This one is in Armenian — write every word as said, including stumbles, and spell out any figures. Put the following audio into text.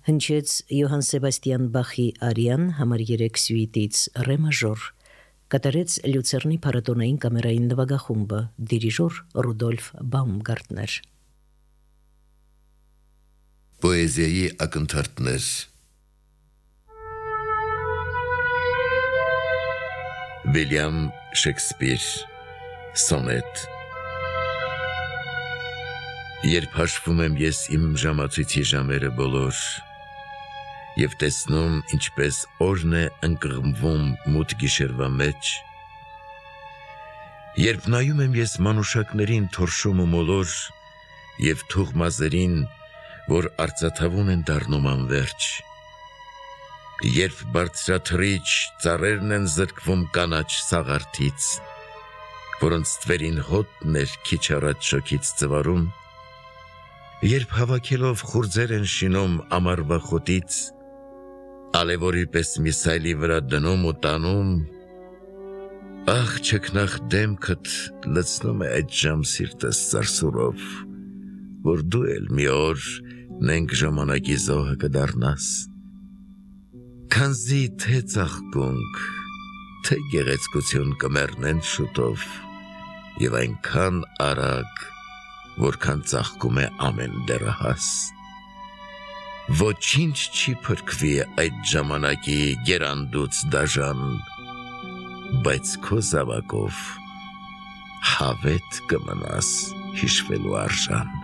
Հնչեց Յոհան Սեբաստիան Բախի Արիան համար երեք սյուիտից ռե մաժոր, կատարեց Լյուցերնի փառատոնային կամերային նվագախումբը, դիրիժոր Ռուդոլֆ Բաումգարտներ։ Պոեզիայի ակնթարթներ։ Վիլյամ Շեքսպիր, Սոնետ։ Երբ հաշվում եմ ես իմ ժամացույցի ժամերը բոլոր, և տեսնում ինչպես օրն է ընկղմվում մութ գիշերվա մեջ, երբ նայում եմ ես մանուշակներին թորշում ու մոլոր և թուղմազերին, որ արծաթավուն են դառնում անվերջ, երբ բարձրաթռիչ ծառերն են զրկվում կանաչ սաղարթից, որոնց ստվերին հոտն էր քիչ առաջ շոգից ծվարում, երբ հավաքելով խուրձեր են շինում ամառվա խոտից, ալևորի պես մի սայլի վրա դնում ու տանում, ախ չքնաղ դեմքդ լցնում է այդ ժամ սիրտս սարսուրով, որ դու էլ մի օր նենք ժամանակի զոհը կդառնաս, քանզի թե ծաղկունք, թե գեղեցկություն կմեռնեն շուտով և այնքան արագ, որքան ծաղկում է ամեն դեռահաս, ոչինչ չի փրկվի այդ ժամանակի գերանդուց դաժան, բայց քո զավակով հավետ կմնաս հիշվելու արժան։